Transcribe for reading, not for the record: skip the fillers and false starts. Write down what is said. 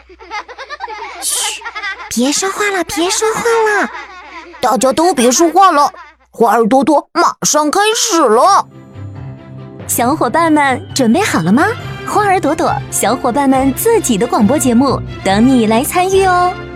嘘，别说话了，别说话了， 大家都别说话了，花儿多多马上开始了。 小伙伴们准备好了吗？花儿朵朵小伙伴们自己的广播节目等你来参与哦。